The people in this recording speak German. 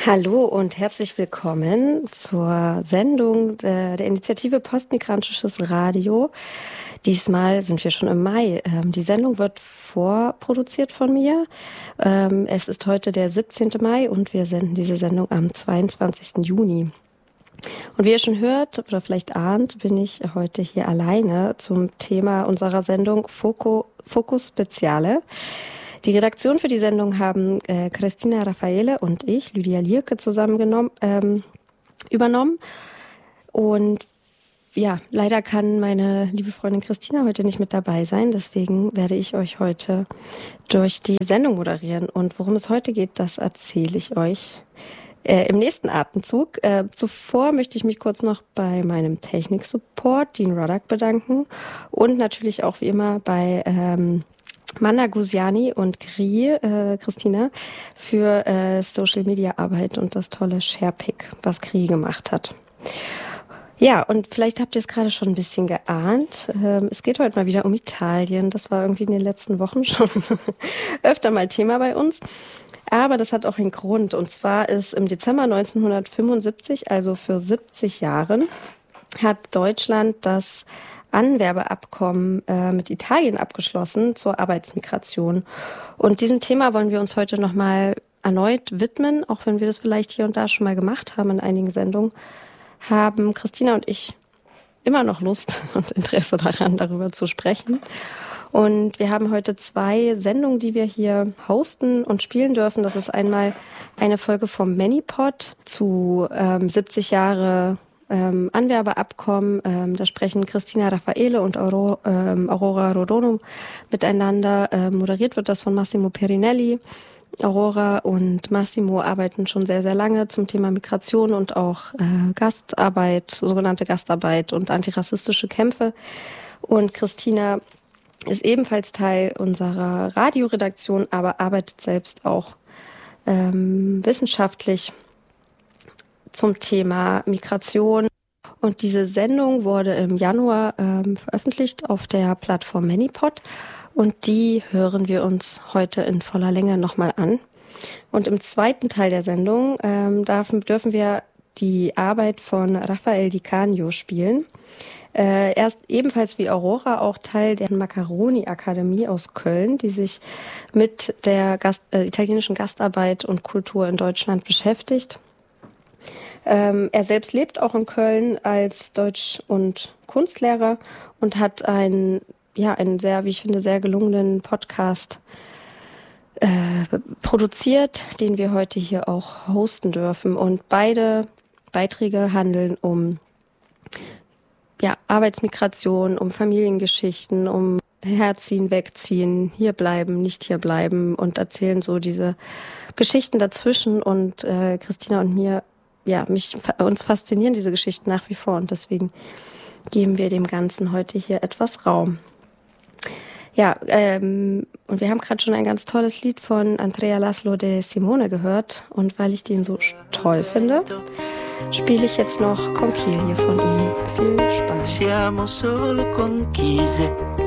Hallo und herzlich willkommen zur Sendung der Initiative Postmigrantisches Radio. Diesmal sind wir schon im Mai. Die Sendung wird vorproduziert von mir. Es ist heute der 17. Mai und wir senden diese Sendung am 22. Juni. Und wie ihr schon hört oder vielleicht ahnt, bin ich heute hier alleine zum Thema unserer Sendung Focus Speziale. Die Redaktion für die Sendung haben Christina Raffaele und ich, Lydia Lierke, zusammen übernommen. Und ja, leider kann meine liebe Freundin Christina heute nicht mit dabei sein. Deswegen werde ich euch heute durch die Sendung moderieren. Und worum es heute geht, das erzähle ich euch im nächsten Atemzug. Zuvor möchte ich mich kurz noch bei meinem Technik-Support, Dean Roddak, bedanken. Und natürlich auch wie immer bei Manda Gusiani und Christina für Social-Media-Arbeit und das tolle Sharepick, was Kri gemacht hat. Ja, und vielleicht habt ihr es gerade schon ein bisschen geahnt. Es geht heute mal wieder um Italien. Das war irgendwie in den letzten Wochen schon öfter mal Thema bei uns. Aber das hat auch einen Grund. Und zwar ist im Dezember 1975, also für 70 Jahren, hat Deutschland das Anwerbeabkommen mit Italien abgeschlossen zur Arbeitsmigration. Und diesem Thema wollen wir uns heute nochmal erneut widmen, auch wenn wir das vielleicht hier und da schon mal gemacht haben in einigen Sendungen, haben Christina und ich immer noch Lust und Interesse daran, darüber zu sprechen. Und wir haben heute 2 Sendungen, die wir hier hosten und spielen dürfen. Das ist einmal eine Folge vom Manipod zu 70 Jahre Anwerbeabkommen. Da sprechen Christina Raffaele und Aurora Rodono miteinander. Moderiert wird das von Massimo Perinelli. Aurora und Massimo arbeiten schon sehr, sehr lange zum Thema Migration und auch Gastarbeit, sogenannte Gastarbeit und antirassistische Kämpfe. Und Christina ist ebenfalls Teil unserer Radioredaktion, aber arbeitet selbst auch wissenschaftlich zum Thema Migration. Und diese Sendung wurde im Januar veröffentlicht auf der Plattform Manipod. Und die hören wir uns heute in voller Länge nochmal an. Und im zweiten Teil der Sendung dürfen wir die Arbeit von Rafael Di Canio spielen. Er ist ebenfalls wie Aurora auch Teil der Macaroni-Akademie aus Köln, die sich mit der italienischen Gastarbeit und Kultur in Deutschland beschäftigt. Er selbst lebt auch in Köln als Deutsch- und Kunstlehrer und hat einen sehr, wie ich finde, sehr gelungenen Podcast produziert, den wir heute hier auch hosten dürfen. Und beide Beiträge handeln um Arbeitsmigration, um Familiengeschichten, um Herziehen, Wegziehen, hierbleiben, nicht hierbleiben und erzählen so diese Geschichten dazwischen. Und Christina und uns faszinieren diese Geschichten nach wie vor und deswegen geben wir dem Ganzen heute hier etwas Raum. Ja, und wir haben gerade schon ein ganz tolles Lied von Andrea Laszlo de Simone gehört und weil ich den so toll finde, spiele ich jetzt noch Conchiglie von ihm. Viel Spaß. Siamo solo conchise